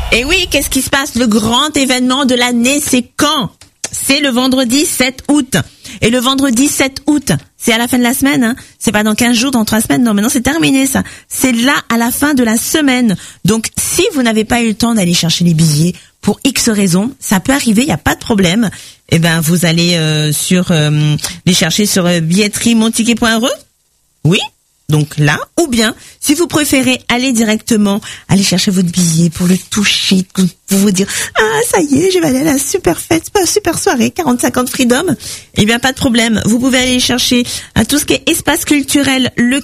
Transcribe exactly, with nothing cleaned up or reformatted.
Et oui, qu'est-ce qui se passe? Le grand événement de l'année, c'est quand? C'est le vendredi sept août. Et le vendredi sept août, c'est à la fin de la semaine, hein. C'est pas dans quinze jours, dans trois semaines. Non, maintenant c'est terminé ça. C'est là à la fin de la semaine. Donc si vous n'avez pas eu le temps d'aller chercher les billets pour X raisons, ça peut arriver, il y a pas de problème. Eh ben vous allez euh, sur euh, les chercher sur euh, billetterie mon ticket point r e. Oui. Donc là, ou bien, si vous préférez aller directement, aller chercher votre billet pour le toucher, pour vous dire, ah, ça y est, je vais aller à la super fête, super soirée, quarante cinquante Freedom, eh bien, pas de problème. Vous pouvez aller chercher à tout ce qui est espace culturel, le